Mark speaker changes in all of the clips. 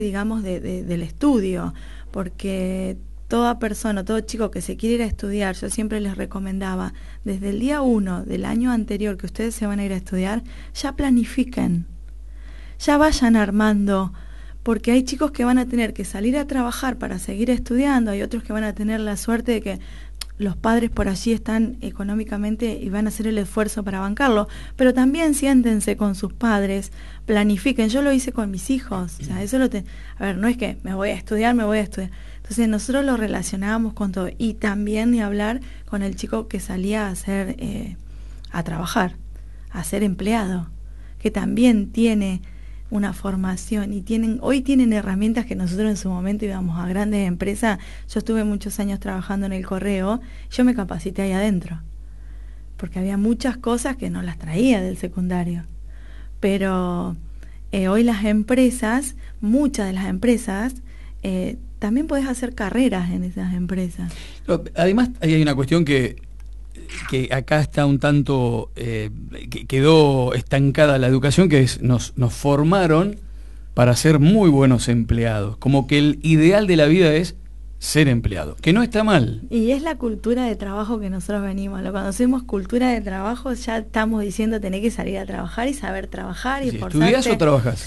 Speaker 1: digamos, del estudio, porque toda persona, todo chico que se quiere ir a estudiar, yo siempre les recomendaba, desde el día 1 del año anterior que ustedes se van a ir a estudiar, ya planifiquen, ya vayan armando, porque hay chicos que van a tener que salir a trabajar para seguir estudiando, hay otros que van a tener la suerte de que los padres por allí están económicamente y van a hacer el esfuerzo para bancarlo, pero también siéntense con sus padres, planifiquen. Yo lo hice con mis hijos, o sea, a ver, no es que me voy a estudiar. Entonces nosotros lo relacionábamos con todo, y también ni hablar con el chico que salía a hacer, a trabajar, a ser empleado, que también tiene una formación y hoy tienen herramientas que nosotros en su momento íbamos a grandes empresas. Yo estuve muchos años trabajando en el correo, yo me capacité ahí adentro, porque había muchas cosas que no las traía del secundario. Pero hoy las empresas, muchas de las empresas, también podés hacer carreras en esas empresas.
Speaker 2: Además, hay una cuestión que acá está un tanto, que quedó estancada la educación, que es nos formaron para ser muy buenos empleados, como que el ideal de la vida es ser empleado, que no está mal.
Speaker 1: Y es la cultura de trabajo que nosotros venimos, lo conocemos cultura de trabajo, ya estamos diciendo tenés que salir a trabajar y saber trabajar y esforzarte.
Speaker 2: ¿Estudiás o trabajas?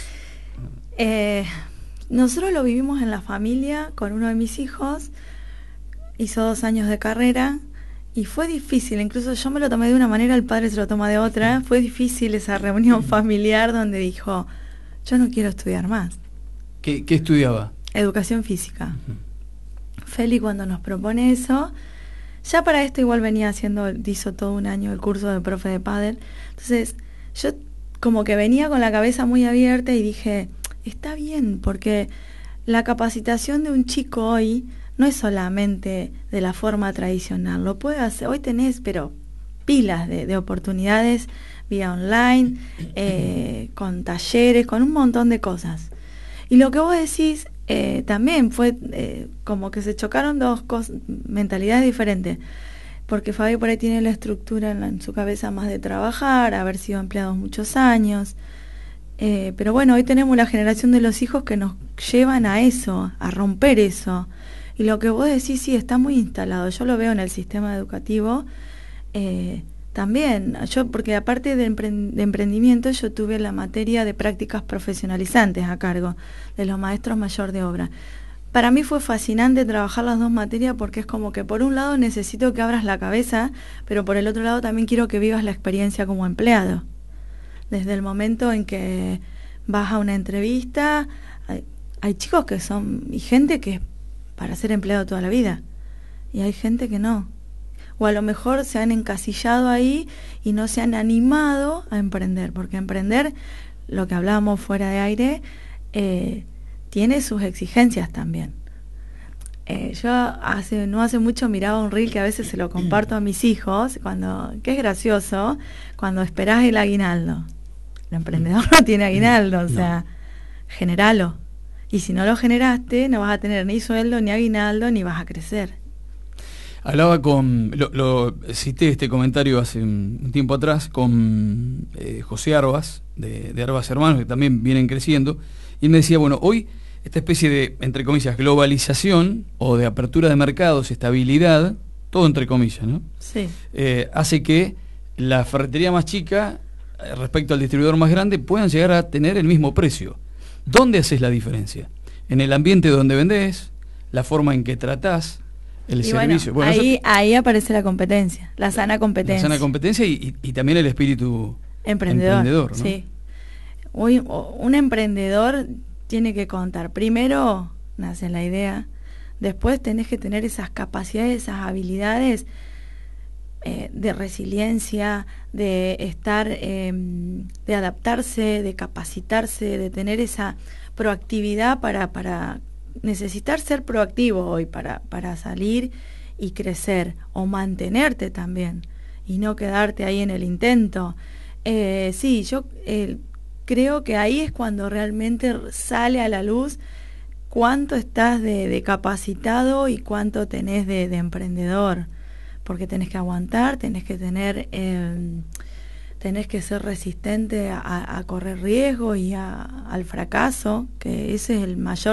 Speaker 1: Nosotros lo vivimos en la familia con uno de mis hijos, hizo 2 años de carrera. Y fue difícil, incluso yo me lo tomé de una manera, el padre se lo toma de otra. Fue difícil esa reunión familiar donde dijo, yo no quiero estudiar más.
Speaker 2: ¿Qué estudiaba?
Speaker 1: Educación física. Feli, cuando nos propone eso, ya para esto igual hizo todo un año el curso de profe de pádel. Entonces yo como que venía con la cabeza muy abierta y dije, está bien, porque la capacitación de un chico hoy no es solamente de la forma tradicional, lo puede hacer, hoy tenés, pero pilas de oportunidades vía online, con talleres, con un montón de cosas. Y lo que vos decís también fue como que se chocaron dos mentalidades diferentes, porque Fabio por ahí tiene la estructura en su cabeza más de trabajar, haber sido empleado muchos años, pero bueno, hoy tenemos la generación de los hijos que nos llevan a eso, a romper eso. Y lo que vos decís, sí, está muy instalado. Yo lo veo en el sistema educativo también. Porque aparte de emprendimiento, yo tuve la materia de prácticas profesionalizantes a cargo de los maestros mayor de obra. Para mí fue fascinante trabajar las dos materias, porque es como que por un lado necesito que abras la cabeza, pero por el otro lado también quiero que vivas la experiencia como empleado. Desde el momento en que vas a una entrevista, hay chicos que son, y gente que es para ser empleado toda la vida, y hay gente que no, o a lo mejor se han encasillado ahí y no se han animado a emprender, porque emprender, lo que hablábamos fuera de aire, tiene sus exigencias también. Yo no hace mucho miraba un reel que a veces se lo comparto a mis hijos, que es gracioso, cuando esperás el aguinaldo. El emprendedor no tiene aguinaldo, o sea, generalo. Y si no lo generaste, no vas a tener ni sueldo, ni aguinaldo, ni vas a crecer.
Speaker 2: Hablaba cité este comentario hace un tiempo atrás con José Arbas, de Arbas Hermanos, que también vienen creciendo, y él me decía, bueno, hoy esta especie de, entre comillas, globalización o de apertura de mercados, estabilidad, todo entre comillas, ¿no?
Speaker 1: Sí.
Speaker 2: Hace que la ferretería más chica, respecto al distribuidor más grande, puedan llegar a tener el mismo precio. ¿Dónde haces la diferencia? En el ambiente donde vendés, la forma en que tratás, el servicio.
Speaker 1: Bueno, ahí aparece la competencia, la sana competencia.
Speaker 2: La sana competencia y también el espíritu emprendedor, ¿no?
Speaker 1: Sí. Hoy, un emprendedor tiene que contar. Primero nace la idea, después tenés que tener esas capacidades, esas habilidades de resiliencia, de estar, de adaptarse, de capacitarse, de tener esa proactividad para necesitar ser proactivo hoy para salir y crecer o mantenerte también y no quedarte ahí en el intento. Sí, yo creo que ahí es cuando realmente sale a la luz cuánto estás de capacitado y cuánto tenés de emprendedor, porque tenés que aguantar, tenés que tenés que ser resistente a correr riesgo y al fracaso, que ese es el mayor